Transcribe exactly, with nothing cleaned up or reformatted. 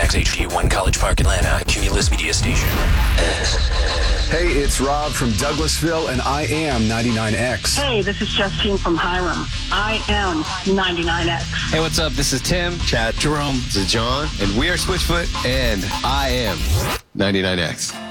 X H D one College Park, Atlanta. Cumulus Media Station. Hey, it's Rob from Douglasville, and I am ninety-nine X. Hey, this is Justine from Hiram. I am ninety-nine X. Hey, what's up? This is Tim, Chad, Jerome, This is John, and we are Switchfoot, and I am ninety-nine X.